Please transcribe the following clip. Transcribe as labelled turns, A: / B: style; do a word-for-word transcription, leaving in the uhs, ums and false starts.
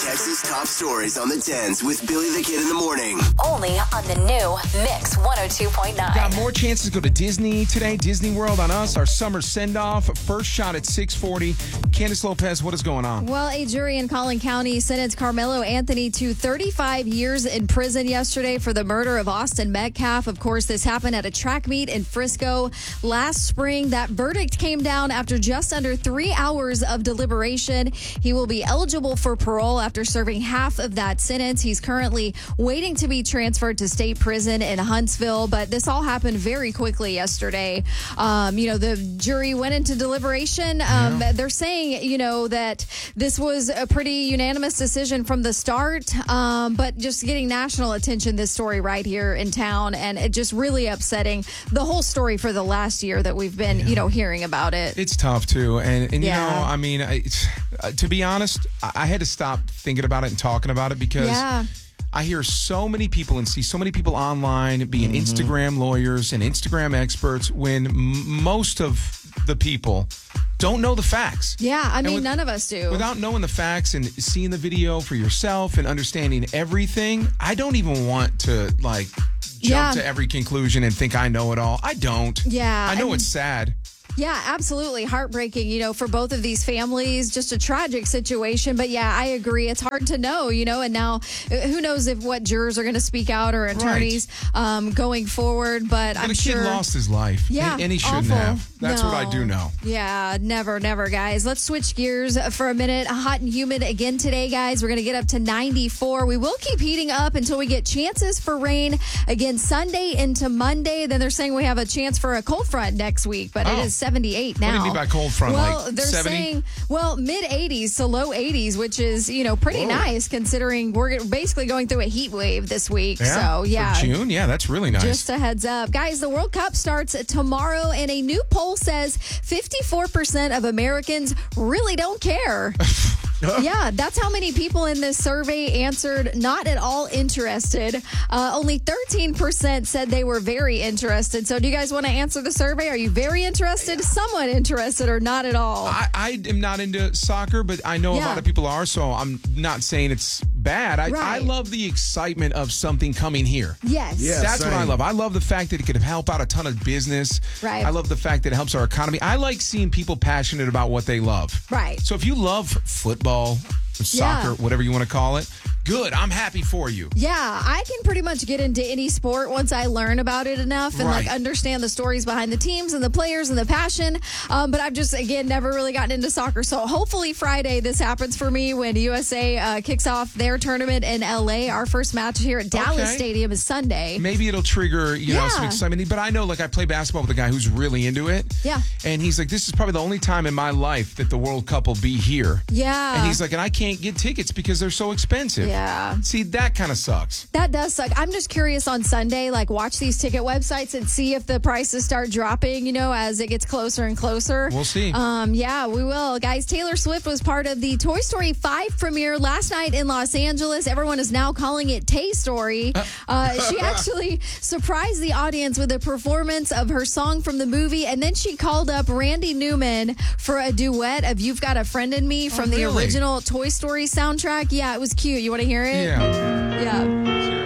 A: Texas top stories on the tens with Billy the Kid in the morning.
B: Only on the new Mix one oh two point nine.
C: Got more chances to go to Disney today. Disney World on us. Our summer send-off. First shot at six forty. Candace Lopez, what is going on?
D: Well, a jury in Collin County sentenced Carmelo Anthony to thirty-five years in prison yesterday for the murder of Austin Metcalf. Of course, this happened at a track meet in Frisco last spring. That verdict came down after just under three hours of deliberation. He will be eligible for parole after serving half of that sentence. He's currently waiting to be transferred to state prison in Huntsville, but this all happened very quickly yesterday. Um, you know, the jury went into deliberation. Um, yeah. They're saying, you know, that this was a pretty unanimous decision from the start, um, but just getting national attention, this story right here in town, and it just really upsetting the whole story for the last year that we've been, yeah. you know, hearing about it.
C: It's tough, too. And, and
D: yeah.
C: you know, I mean, it's, uh, to be honest, I, I had to stop thinking about it and talking about it because
D: yeah.
C: I hear so many people and see so many people online being mm-hmm. Instagram lawyers and Instagram experts when m- most of the people don't know the facts.
D: Yeah, I mean,
C: with,
D: none of us do.
C: Without knowing the facts and seeing the video for yourself and understanding everything, I don't even want to, like, jump
D: yeah.
C: to every conclusion and think I know it all. I don't.
D: Yeah.
C: I know
D: and-
C: it's sad.
D: Yeah, absolutely. Heartbreaking, you know, for both of these families. Just a tragic situation. But yeah, I agree. It's hard to know, you know, and now who knows if what jurors are going to speak out or attorneys right. um, going forward. But,
C: but
D: I'm
C: the
D: sure.
C: kid lost his life.
D: Yeah.
C: And he shouldn't
D: awful.
C: have. That's
D: no.
C: what I do know.
D: Yeah, never, never, guys. Let's switch gears for a minute. Hot and humid again today, guys. We're going to get up to ninety-four. We will keep heating up until we get chances for rain again Sunday into Monday. Then they're saying we have a chance for a cold front next week, but oh. it is seventy-eight now.
C: What do you mean by cold front?
D: Well,
C: like
D: they're
C: seventy?
D: saying, well, mid eighties to low eighties, which is, you know, pretty
C: Whoa.
D: nice considering we're basically going through a heat wave this week.
C: Yeah,
D: so, yeah.
C: For June? Yeah, that's really nice.
D: Just a heads up. Guys, the World Cup starts tomorrow, and a new poll says fifty-four percent of Americans really don't care. Yeah, that's how many people in this survey answered not at all interested. Uh, only thirteen percent said they were very interested. So do you guys want to answer the survey? Are you very interested, somewhat interested, or not at all?
C: I, I am not into soccer, but I know
D: Yeah.
C: a lot of people are, so I'm not saying it's bad. I,
D: Right.
C: I love the excitement of something coming here.
D: Yes.
E: Yeah.
C: That's
E: same.
C: what I love. I love the fact that it could help out a ton of business.
D: Right.
C: I love the fact that it helps our economy. I like seeing people passionate about what they love.
D: Right.
C: So if you love football, soccer,
D: Yeah.
C: whatever you want to call it, good. I'm happy for you.
D: Yeah, I can pretty much get into any sport once I learn about it enough and
C: Right.
D: like understand the stories behind the teams and the players and the passion. Um, but I've just, again, never really gotten into soccer. So hopefully Friday this happens for me when U S A uh, kicks off their tournament in L A. Our first match here at Dallas
C: Okay.
D: Stadium is Sunday.
C: Maybe it'll trigger, you know,
D: Yeah.
C: some excitement. But I know, like, I play basketball with a guy who's really into it.
D: Yeah.
C: And he's like, this is probably the only time in my life that the World Cup will be here.
D: Yeah.
C: And he's like, and I can't get tickets because they're so expensive.
D: Yeah.
C: See, that kind of sucks.
D: That does suck. I'm just curious on Sunday, like watch these ticket websites and see if the prices start dropping, you know, as it gets closer and closer.
C: We'll see.
D: Um, yeah, we will. Guys, Taylor Swift was part of the Toy Story five premiere last night in Los Angeles. Everyone is now calling it Tay Story. Uh, she actually surprised the audience with a performance of her song from the movie, and then she called up Randy Newman for a duet of You've Got a Friend in Me from
C: Oh,
D: the
C: really?
D: original Toy Story soundtrack. Yeah, it was cute. You want to hear it?
C: Yeah.
D: Yeah.